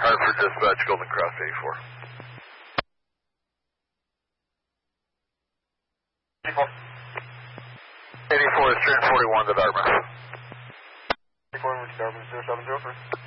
Hartford Dispatch, Golden Cross 84. 84 is turn 41 to Dartmouth. 84 to Dartmouth 070 first.